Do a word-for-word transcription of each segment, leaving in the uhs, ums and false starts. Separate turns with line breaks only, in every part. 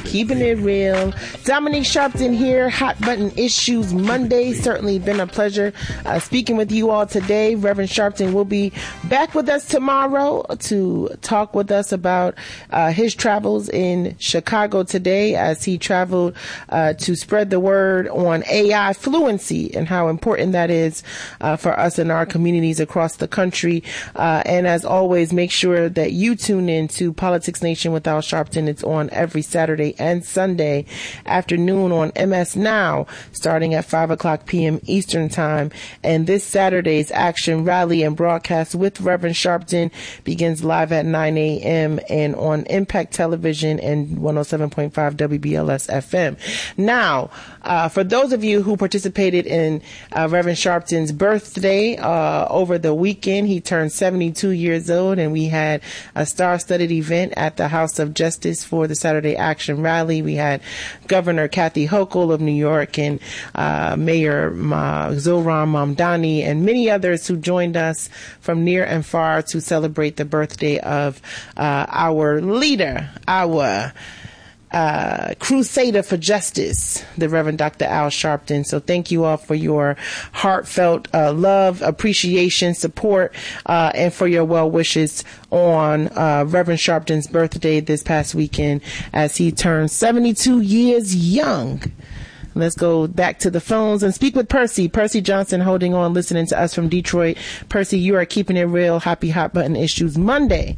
Keeping it real. Dominique Sharpton here. Hot Button Issues Monday. Certainly been a pleasure uh, speaking with you all today. Reverend Sharpton will be back with us tomorrow to talk with us about uh, his travels in Chicago today as he traveled uh, to spread the word on A I fluency and how important that is uh, for us in our communities across the country. Uh, and as always, make sure that you tune in to Politics Nation with Al Sharpton. It's on every Saturday and Sunday afternoon on M S Now, starting at five o'clock p.m. Eastern Time. And this Saturday's action rally and broadcast with Reverend Sharpton begins live at nine a.m. and on Impact Television and one oh seven point five W B L S F M. Now, uh, for those of you who participated in uh, Reverend Sharpton's birthday uh, over the weekend, he turned seventy-two years old, and we had a star-studded event at the House of Justice for the Saturday Action Rally. We had Governor Kathy Hochul of New York and uh, Mayor uh, Zohran Mamdani and many others who joined us from near and far to celebrate the birthday of uh, our leader, our Uh, crusader for justice, the Reverend Doctor Al Sharpton. So thank you all for your heartfelt uh, love, appreciation, support, uh, and for your well wishes on uh, Reverend Sharpton's birthday this past weekend as he turned seventy-two years young. Let's go back to the phones and speak with Percy. Percy Johnson holding on, listening to us from Detroit. Percy, you are keeping it real. Happy Hot Button Issues Monday.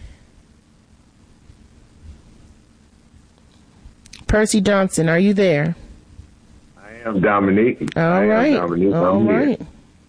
Percy Johnson, are you there?
I am, Dominique.
All
I
right.
Am Dominique.
All
I'm
right.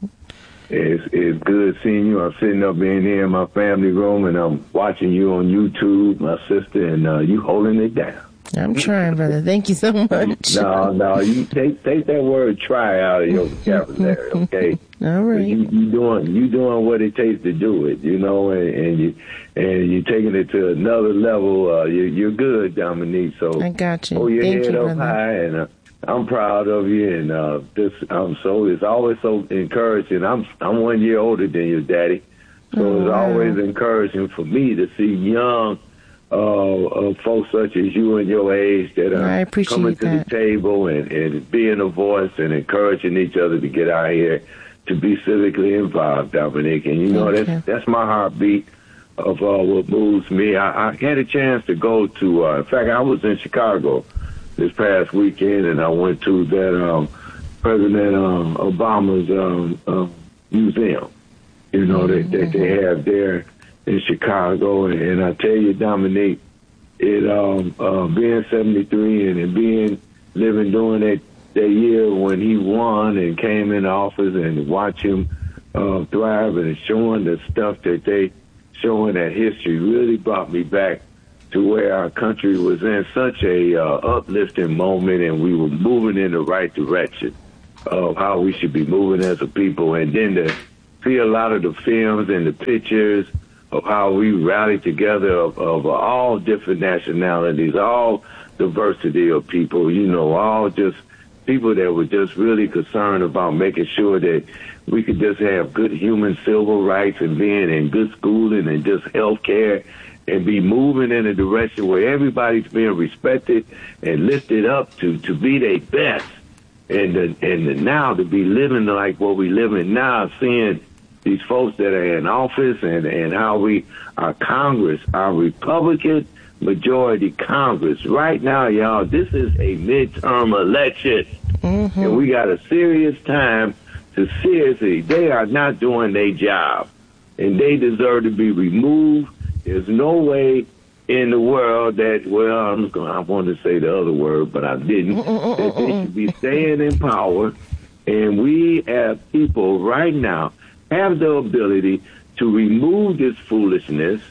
Here. It's, it's good seeing you. I'm sitting up in here in my family room, and I'm watching you on YouTube, my sister, and uh, you holding it down.
I'm trying, brother. Thank you so much.
No, no, you take take that word "try" out of your vocabulary, okay?
All right.
You, you doing you doing what it takes to do it, you know, and, and you and you taking it to another level. Uh, you, you're good, Dominique. So
I got you.
Hold your
Thank
head
you,
up
brother.
high, and uh, I'm proud of you. And uh, this, I'm so it's always so encouraging. I'm I'm one year older than your daddy, so
Oh,
it's
wow.
always encouraging for me to see young. Uh, uh, folks such as you and your age that
I
are
appreciate
coming to
that.
the table and, and being a voice and encouraging each other to get out here to be civically involved, Dominique. And you know,
Thank
that's
you.
that's my heartbeat of uh, what moves me. I, I had a chance to go to, uh, in fact, I was in Chicago this past weekend, and I went to that um, President um, Obama's um, uh, museum, you know,
Mm-hmm.
that, that they have there in Chicago. And, and I tell you, Dominique, it um, uh, being seventy-three and, and being living during that, that year when he won and came in office, and watch him uh, thrive and showing the stuff that they showing that history really brought me back to where our country was in such a uh, uplifting moment, and we were moving in the right direction of how we should be moving as a people. And then to see a lot of the films and the pictures of how we rallied together of, of all different nationalities, all diversity of people, you know, all just people that were just really concerned about making sure that we could just have good human civil rights and being in good schooling and just health care and be moving in a direction where everybody's being respected and lifted up to, to be their best. And, the, and the now to be living like what we live in now, seeing these folks that are in office and, and how we, our Congress, our Republican majority Congress, right now, y'all, this is a midterm election. Mm-hmm. And we got a serious time to seriously, they are not doing their job. And they deserve to be removed. There's no way in the world that, well, I'm going, I wanted to say the other word, but I didn't, Mm-mm-mm-mm. that they should be staying in power. And we have people right now have the ability to remove this foolishness,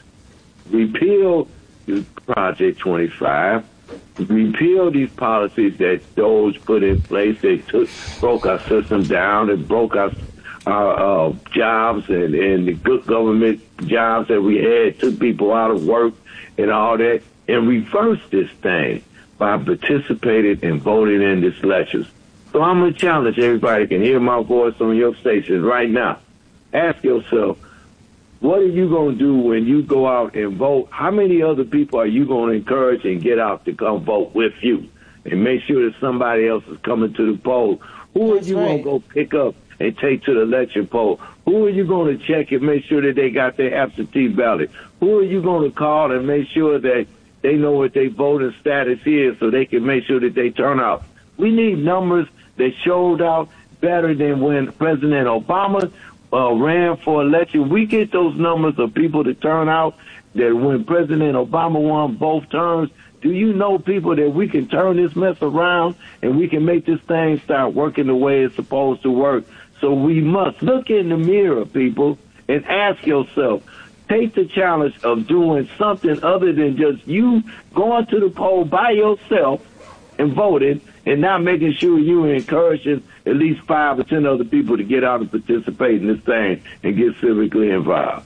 repeal Project twenty-five, repeal these policies that those put in place that took, broke our system down and broke our, our uh, jobs and, and the good government jobs that we had, took people out of work and all that, and reverse this thing by participating and voting in this election. So I'm going to challenge everybody who can hear my voice on your station right now. Ask yourself, what are you going to do when you go out and vote? How many other people are you going to encourage and get out to come vote with you? And make sure that somebody else is coming to the poll. Who
That's
are you
right.
going to go pick up and take to the election poll? Who are you going to check and make sure that they got their absentee ballot? Who are you going to call and make sure that they know what their voting status is so they can make sure that they turn out? We need numbers that showed out better than when President Obama uh, ran for election. We get those numbers of people to turn out that when President Obama won both terms. Do you know, people, that we can turn this mess around and we can make this thing start working the way it's supposed to work? So we must look in the mirror, people, and ask yourself, take the challenge of doing something other than just you going to the poll by yourself and voting and not making sure you're encouraging at least five or ten other people to get out and participate in this thing and get civically involved.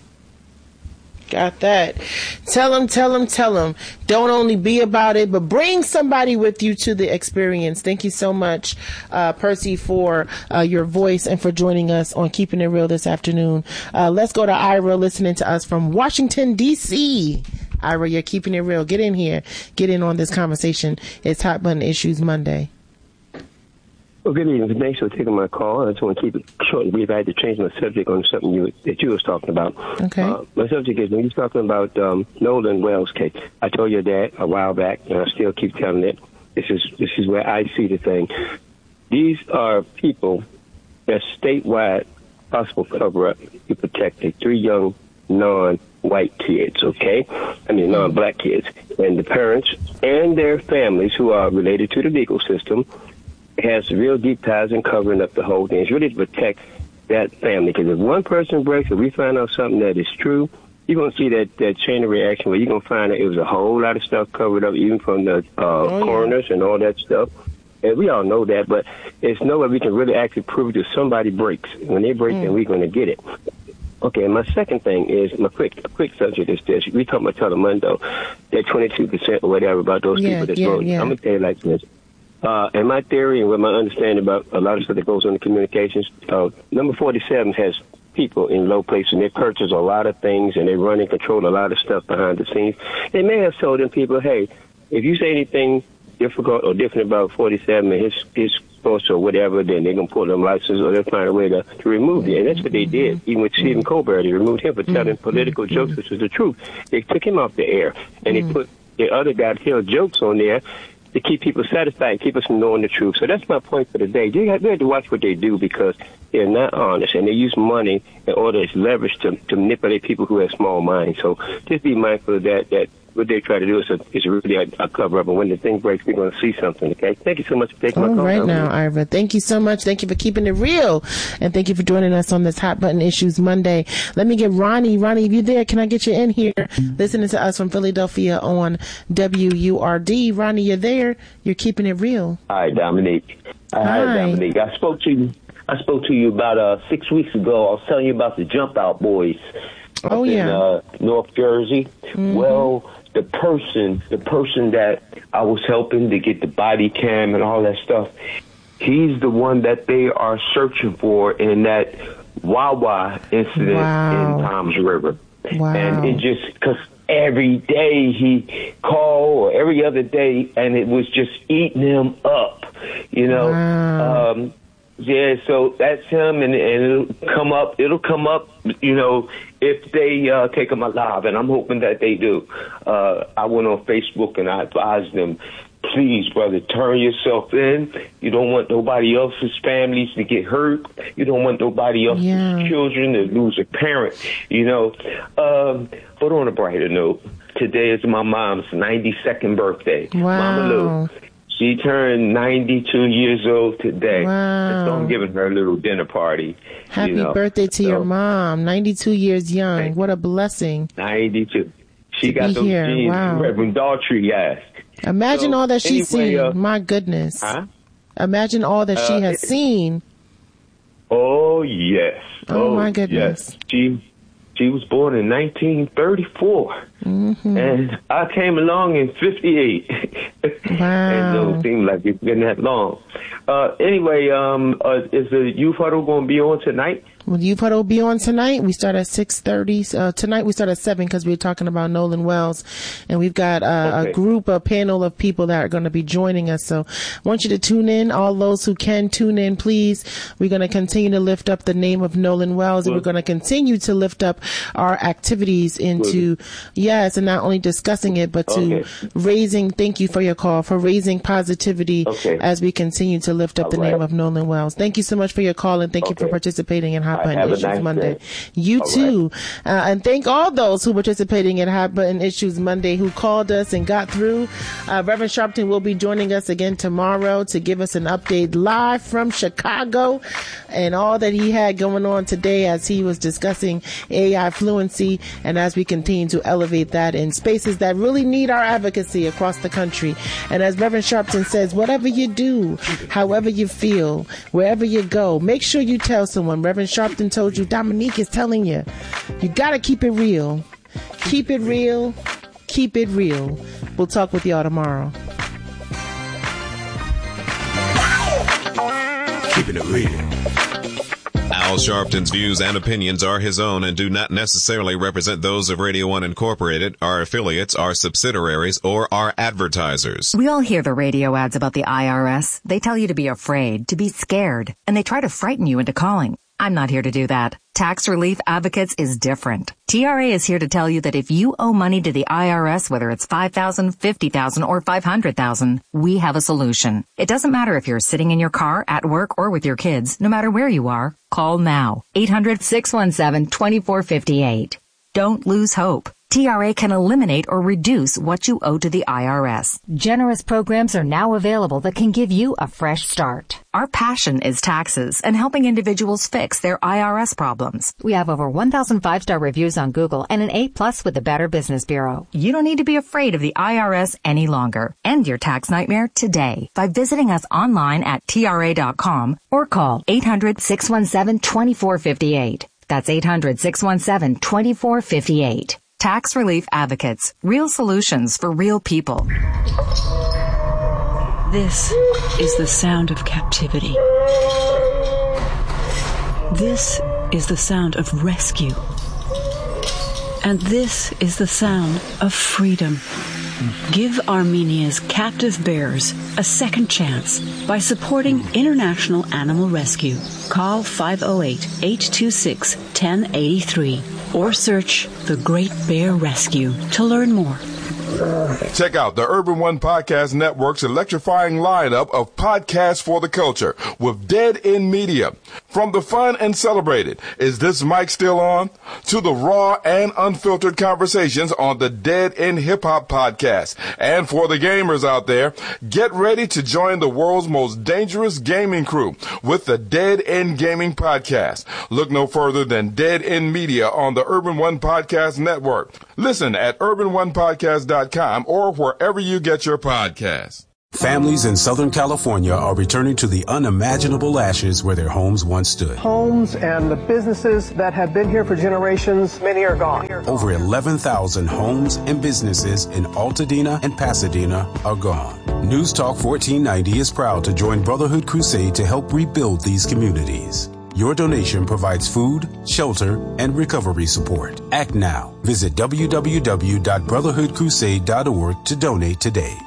Got that. Tell them, tell them, tell them. Don't only be about it, but bring somebody with you to the experience. Thank you so much, uh, Percy, for uh, your voice and for joining us on Keeping It Real this afternoon. Uh, let's go to Ira, listening to us from Washington, D C Ira, you're keeping it real. Get in here. Get in on this conversation. It's Hot Button Issues Monday.
Well, good evening. Thanks for taking my call. I just want to keep it short and brief. I had to change my subject on something you, that you was talking about.
Okay.
Uh, my subject is when you're talking about um, Nolan Wells case. I told your dad a while back, and I still keep telling it. This is this is where I see the thing. These are people that statewide possible cover-up to protect the three young non-white kids, okay? I mean, non-black kids. And the parents and their families who are related to the legal system has real deep ties in covering up the whole thing. It's really to protect that family. Because if one person breaks, if we find out something that is true, you're going to see that, that chain of reaction where you're going to find that it was a whole lot of stuff covered up, even from the uh, oh, coroners yeah. and all that stuff. And we all know that, but it's no way we can really actually prove that somebody breaks. When they break, mm. then we're going to get it. Okay, and my second thing is, my quick quick subject is this. We talking about Telemundo, that twenty-two percent or whatever about those
yeah,
people that's
yeah,
voting.
Yeah.
I'm going to tell you like this. Uh, and my theory and what my understanding about a lot of stuff that goes on in communications, uh, number forty-seven has people in low places, and they purchase a lot of things, and they run and control a lot of stuff behind the scenes. They may have told them people, hey, if you say anything difficult or different about forty-seven and his, his post or whatever, then they're going to pull them license or they'll find a way to, to remove you. And that's what they did. Even with Stephen Colbert, they removed him for telling political jokes, which was the truth. They took him off the air, and they put the other guy to tell jokes on there to keep people satisfied and keep us from knowing the truth. So that's my point for the day. They have, they have to watch what they do because they're not honest, and they use money in order as leverage to, to manipulate people who have small minds. So just be mindful of that, that what they try to do is, a, is really a, a cover-up, and when the thing breaks, we're going to see something, okay? Thank you so much for taking
All
my call.
All right now, Ira. Thank you so much. Thank you for keeping it real, and thank you for joining us on this Hot Button Issues Monday. Let me get Ronnie. Ronnie, if you're there, can I get you in here listening to us from Philadelphia on W U R D? Ronnie, you're there. You're keeping it real.
Hi, Dominique. Hi,
Hi.
Dominique. I spoke to you. I spoke to you about uh, six weeks ago. I was telling you about the Jump Out Boys
Oh,
up
yeah.
in uh, North Jersey.
Mm-hmm.
Well, the person, the person that I was helping to get the body cam and all that stuff, he's the one that they are searching for in that Wawa incident
Wow.
in Toms River.
Wow.
And it just, because every day he called or every other day, and it was just eating him up, you know.
Wow.
Um, yeah, so that's him, and, and it'll come up. It'll come up, you know, if they uh, take him alive, and I'm hoping that they do. Uh, I went on Facebook and I advised them, please, brother, turn yourself in. You don't want nobody else's families to get hurt. You don't want nobody else's
Yeah.
children to lose a parent, you know. Um, but on a brighter note, today is my mom's ninety-second birthday.
Wow.
Mama Lou. She turned ninety-two years old today.
Wow.
And so I'm giving her a little dinner party.
Happy
you know.
birthday to
So,
your mom. ninety-two years young.
Thank
What a blessing.
ninety-two. She
To
got
be
those
here.
genes
Wow.
Reverend Daughtry asked.
Imagine
So,
all that she's
anyway,
seen.
uh,
My goodness.
Huh?
Imagine all that she
Uh,
has
it-
seen.
Oh, yes.
Oh, my goodness.
Yes. She, she was born in nineteen thirty-four.
Mm-hmm.
And I came along in fifty-eight.
Wow.
And so it seemed like it's been that long. Uh, anyway, um, uh, is the youth huddle going to be on tonight?
Well, Youth Huddle will be on tonight. We start at six thirty. Uh, tonight we start at seven because we're talking about Nolan Wells. And we've got uh, okay. a group, a panel of people that are going to be joining us. So I want you to tune in. All those who can tune in, please. We're going to continue to lift up the name of Nolan Wells. Well, and we're going to continue to lift up our activities into, well, yes, and not only discussing it, but to okay. raising, thank you for your call, for raising positivity okay. as we continue to lift up All the right. name of Nolan Wells. Thank you so much for your call, and thank okay. you for participating in Hot Button Issues nice Monday. Day. You all too. Right. Uh, and thank all those who participating in Hot Button Issues Monday who called us and got through. Uh, Reverend Sharpton will be joining us again tomorrow to give us an update live from Chicago and all that he had going on today as he was discussing A I fluency and as we continue to elevate that in spaces that really need our advocacy across the country. And as Reverend Sharpton says, whatever you do, however you feel, wherever you go, make sure you tell someone. Reverend Sharpton told you, Dominique is telling you, you got to keep it real. Keep it real. Keep it real. We'll talk with y'all tomorrow.
Keeping it real.
Al Sharpton's views and opinions are his own and do not necessarily represent those of Radio One Incorporated, our affiliates, our subsidiaries, or our advertisers.
We all hear the radio ads about the I R S. They tell you to be afraid, to be scared, and they try to frighten you into calling. I'm not here to do that. Tax Relief Advocates is different. T R A is here to tell you that if you owe money to the I R S, whether it's five thousand dollars, fifty thousand dollars, or five hundred thousand dollars, we have a solution. It doesn't matter if you're sitting in your car, at work, or with your kids. No matter where you are, call now. eight hundred, six one seven, two four five eight. Don't lose hope. T R A can eliminate or reduce what you owe to the I R S.
Generous programs are now available that can give you a fresh start.
Our passion is taxes and helping individuals fix their I R S problems.
We have over one thousand five-star reviews on Google and an A plus with the Better Business Bureau.
You don't need to be afraid of the I R S any longer. End your tax nightmare today by visiting us online at T R A dot com or call eight hundred, six one seven, two four five eight. That's eight hundred, six one seven, two four five eight. Tax Relief Advocates. Real solutions for real people.
This is the sound of captivity. This is the sound of rescue. And this is the sound of freedom. Give Armenia's captive bears a second chance by supporting International Animal Rescue. Call five oh eight, eight two six, one oh eight three or search The Great Bear Rescue to learn more.
Check out the Urban One Podcast Network's electrifying lineup of podcasts for the culture with Dead End Media. From the fun and celebrated, Is This Mic Still On? To the raw and unfiltered conversations on the Dead End Hip Hop Podcast. And for the gamers out there, get ready to join the world's most dangerous gaming crew with the Dead End Gaming Podcast. Look no further than Dead End Media on the Urban One Podcast Network. Listen at urban one podcast dot com or wherever you get your podcasts.
Families in Southern California are returning to the unimaginable ashes where their homes once stood.
Homes and the businesses that have been here for generations, many are gone.
Over eleven thousand homes and businesses in Altadena and Pasadena are gone. News Talk fourteen ninety is proud to join Brotherhood Crusade to help rebuild these communities. Your donation provides food, shelter, and recovery support. Act now. Visit w w w dot brotherhood crusade dot org to donate today.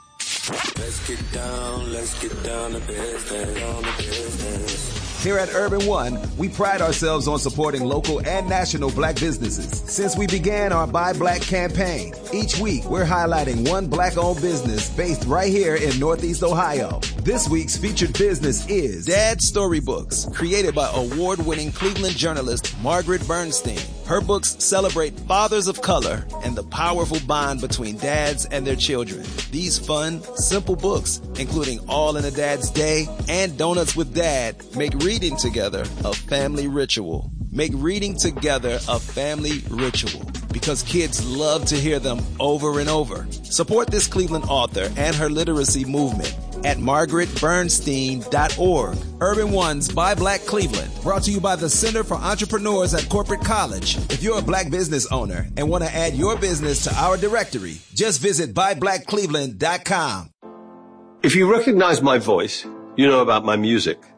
Let's get down, let's get down to business, on the business.
Here at Urban One, we pride ourselves on supporting local and national black businesses. Since we began our Buy Black campaign, each week we're highlighting one black-owned business based right here in Northeast Ohio. This week's featured business is Dad Storybooks, created by award-winning Cleveland journalist Margaret Bernstein. Her books celebrate fathers of color and the powerful bond between dads and their children. These fun, simple books, including All in a Dad's Day and Donuts with Dad, make reading together a family ritual. Make reading together a family ritual because kids love to hear them over and over. Support this Cleveland author and her literacy movement at margaret bernstein dot org. Urban One's Buy Black Cleveland, brought to you by the Center for Entrepreneurs at Corporate College. If you're a black business owner and want to add your business to our directory, just visit buy black cleveland dot com.
If you recognize my voice, you know about my music.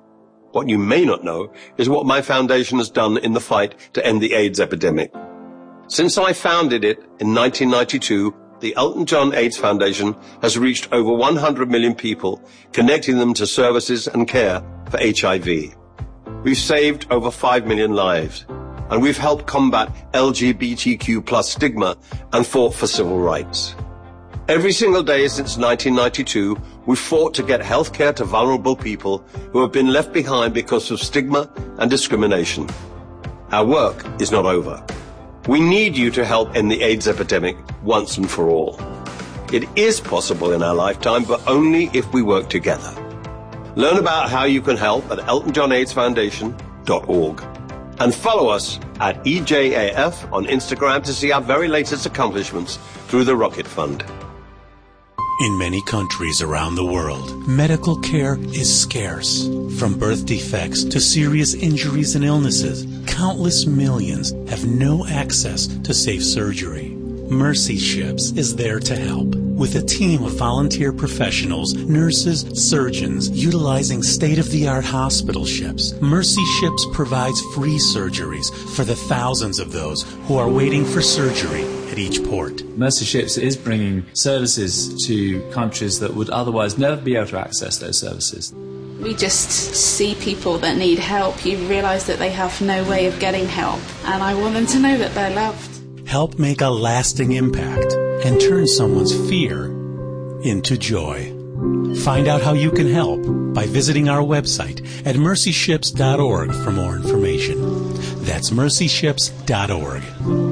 What you may not know is what my foundation has done in the fight to end the AIDS epidemic. Since I founded it in nineteen ninety-two, the Elton John AIDS Foundation has reached over one hundred million people, connecting them to services and care for H I V. We've saved over five million lives, and we've helped combat L G B T Q plus stigma and fought for civil rights. Every single day since nineteen ninety-two, we've fought to get health care to vulnerable people who have been left behind because of stigma and discrimination. Our work is not over. We need you to help end the AIDS epidemic once and for all. It is possible in our lifetime, but only if we work together. Learn about how you can help at elton john aids foundation dot org. And follow us at E J A F on Instagram to see our very latest accomplishments through the Rocket Fund.
In many countries around the world, medical care is scarce. From birth defects to serious injuries and illnesses, countless millions have no access to safe surgery. Mercy Ships is there to help. With a team of volunteer professionals, nurses, surgeons, utilizing state-of-the-art hospital ships, Mercy Ships provides free surgeries for the thousands of those who are waiting for surgery at each port.
Mercy Ships is bringing services to countries that would otherwise never be able to access those services.
We just see people that need help. You realise that they have no way of getting help, and I want them to know that they're loved.
Help make a lasting impact and turn someone's fear into joy. Find out how you can help by visiting our website at mercy ships dot org for more information. That's mercy ships dot org.